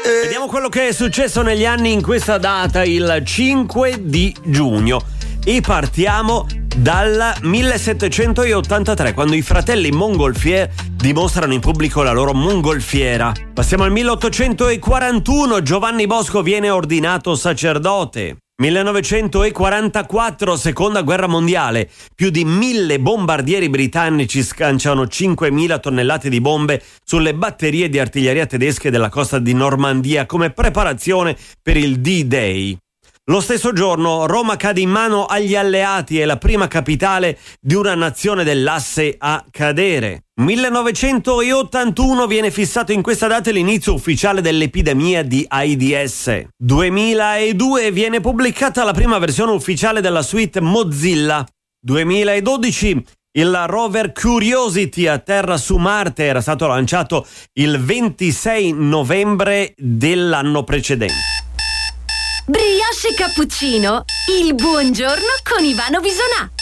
Vediamo quello che è successo negli anni in questa data, il 5 di giugno. E partiamo dal 1783, quando i fratelli Montgolfier dimostrano in pubblico la loro mongolfiera. Passiamo al 1841, Giovanni Bosco viene ordinato sacerdote. 1944, seconda guerra mondiale, più di 1000 bombardieri britannici scanciano 5.000 tonnellate di bombe sulle batterie di artiglieria tedesche della costa di Normandia come preparazione per il D-Day. Lo stesso giorno Roma cade in mano agli alleati e la prima capitale di una nazione dell'asse a cadere. 1981 viene fissato in questa data l'inizio ufficiale dell'epidemia di AIDS. 2002 viene pubblicata la prima versione ufficiale della suite Mozilla. 2012 il rover Curiosity atterra su Marte, era stato lanciato il 26 novembre dell'anno precedente. Brioche cappuccino, il buongiorno con Ivano Bisonà.